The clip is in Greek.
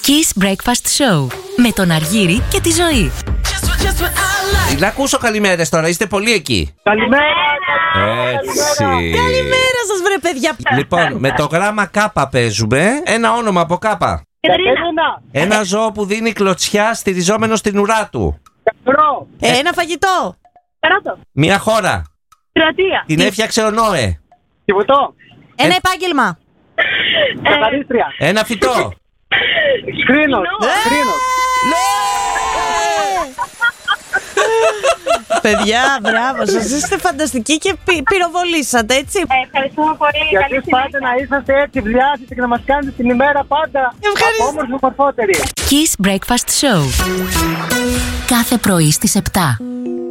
Kiss Breakfast Show με τον Αργύρη και τη Ζωή. Να ακούσω καλημέρες τώρα, είστε πολύ εκεί. Καλημέρα. Έτσι. Καλημέρα σας βρε παιδιά. Λοιπόν, με το γράμμα Κάπα παίζουμε. Ένα όνομα από Κάπα. Ένα ζώο που δίνει κλωτσιά στηριζόμενο στην ουρά του. Ένα φαγητό. Μια χώρα. Κροατία. Την έφτιαξε ο Νόε. Κιβωτό. Ένα επάγγελμα. Καθαρίστρια. Ένα φυτό. Κρίνος. Παιδιά, μπράβο σας. Είστε φανταστικοί και πυροβολήσατε, έτσι. Ευχαριστούμε πολύ. Γιατί πάτε να είσαστε έτσι βλιάσετε και να μας κάνετε την ημέρα πάντα όμορφη μορφότερη. Kiss Breakfast Show. Κάθε πρωί στις 7.